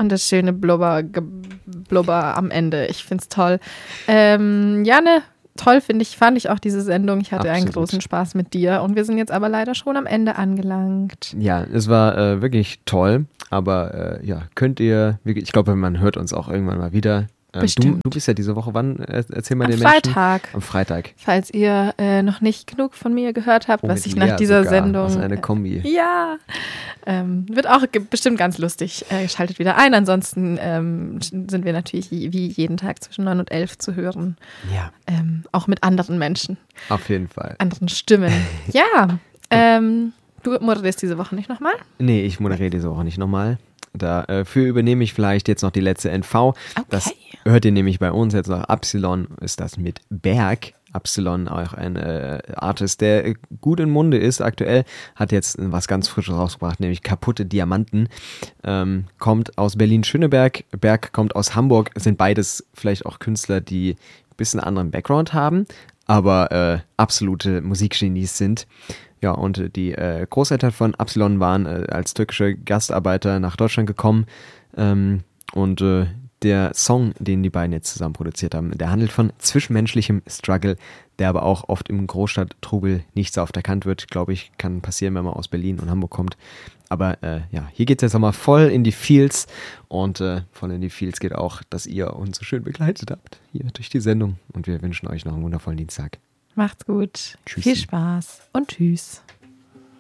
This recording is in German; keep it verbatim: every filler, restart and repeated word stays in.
Und das schöne Blubber, Ge- Blubber am Ende. Ich find's toll. Ähm, Janne, toll finde ich, fand ich auch diese Sendung. Ich hatte Absolut. einen großen Spaß mit dir. Und wir sind jetzt aber leider schon am Ende angelangt. Ja, es war äh, wirklich toll, aber äh, ja, könnt ihr, wirklich, ich glaube, man hört uns auch irgendwann mal wieder. Ähm, du, Bestimmt. du bist ja diese Woche, wann? Äh, Erzähl mal Am den Menschen. Freitag. Am Freitag. Falls ihr äh, noch nicht genug von mir gehört habt, Oh, was mit ich Lea nach dieser sogar. Sendung... Was eine Kombi. Ja, ähm, wird auch ge- bestimmt ganz lustig. Äh, schaltet wieder ein. Ansonsten ähm, sind wir natürlich wie jeden Tag zwischen neun und elf zu hören. Ja, Ähm, auch mit anderen Menschen, auf jeden Fall. anderen Stimmen. Ja, ähm, du moderierst diese Woche nicht nochmal? Nee, ich moderiere diese Woche nicht nochmal. Dafür übernehme ich vielleicht jetzt noch die letzte N V. Okay. Das hört ihr nämlich bei uns jetzt noch. Absilon ist das mit Berg. Absilon, auch ein äh, Artist, der gut im Munde ist aktuell, hat jetzt was ganz Frisches rausgebracht, nämlich Kaputte Diamanten. Ähm, kommt aus Berlin-Schöneberg, Berg kommt aus Hamburg. Es sind beides vielleicht auch Künstler, die ein bisschen anderen Background haben, aber äh, absolute Musikgenies sind. Ja, und äh, die äh, Großeltern von Absilon waren äh, als türkische Gastarbeiter nach Deutschland gekommen ähm, und äh, der Song, den die beiden jetzt zusammen produziert haben, der handelt von zwischenmenschlichem Struggle, der aber auch oft im Großstadttrubel nicht so oft erkannt wird. Glaube ich, kann passieren, wenn man aus Berlin und Hamburg kommt. Aber äh, ja, hier geht es jetzt nochmal voll in die Feels und äh, voll in die Feels geht auch, dass ihr uns so schön begleitet habt hier durch die Sendung und wir wünschen euch noch einen wundervollen Dienstag. Macht's gut. Tschüssi. Viel Spaß und tschüss.